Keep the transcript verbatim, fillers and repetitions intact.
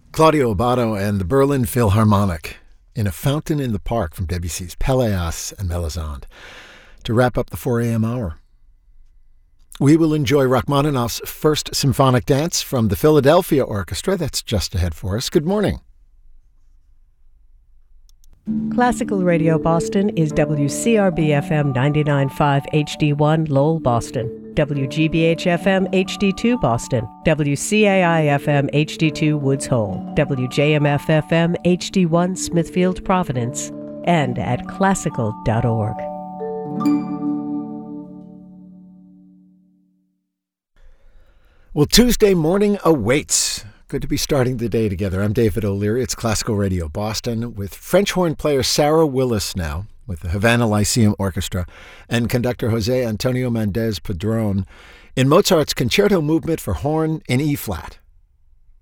Claudio Abbado and the Berlin Philharmonic in A Fountain in the Park from Debussy's Pelléas and Melisande to wrap up the four a.m. hour. We will enjoy Rachmaninoff's First Symphonic Dance from the Philadelphia Orchestra. That's just ahead for us. Good morning. Classical Radio Boston is W C R B F M ninety-nine point five H D one Lowell, Boston, W G B H F M H D two Boston, W C A I F M H D two Woods Hole, W J M F F M H D one Smithfield, Providence, and at classical dot org. Well, Tuesday morning awaits. Good to be starting the day together. I'm David O'Leary. It's Classical Radio Boston with French horn player Sarah Willis now with the Havana Lyceum Orchestra and conductor Jose Antonio Mendez Padron in Mozart's Concerto Movement for Horn in E-flat.